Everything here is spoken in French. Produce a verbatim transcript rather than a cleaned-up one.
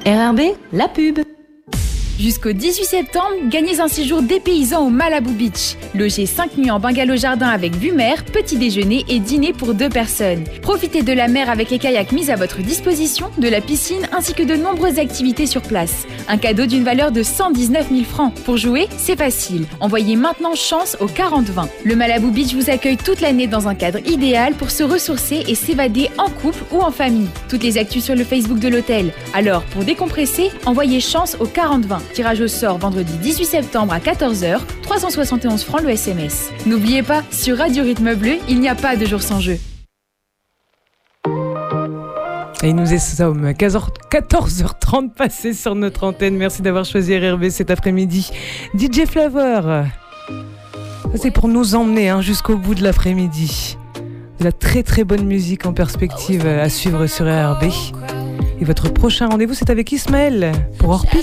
R R B, la pub. Jusqu'au dix-huit septembre, gagnez un séjour dépaysant au Malibu Beach. Logez cinq nuits en bungalow jardin avec vue mer, petit déjeuner et dîner pour deux personnes. Profitez de la mer avec les kayaks mis à votre disposition, de la piscine ainsi que de nombreuses activités sur place. Un cadeau d'une valeur de cent dix-neuf mille francs. Pour jouer, c'est facile. Envoyez maintenant chance au quarante vingt. Le Malibu Beach vous accueille toute l'année dans un cadre idéal pour se ressourcer et s'évader en couple ou en famille. Toutes les actus sur le Facebook de l'hôtel. Alors, pour décompresser, envoyez chance au quarante vingt. Tirage au sort vendredi dix-huit septembre à quatorze heures, trois cent soixante et onze francs le S M S. N'oubliez pas, sur Radio Rythme Bleu, il n'y a pas de jour sans jeu. Et nous sommes quatorze heures trente passées sur notre antenne. Merci d'avoir choisi R R B cet après-midi. D J Flavor, ça c'est pour nous emmener hein, jusqu'au bout de l'après-midi. De la très très bonne musique en perspective à suivre sur R R B. Et votre prochain rendez-vous, c'est avec Ismaël pour Hors Piste.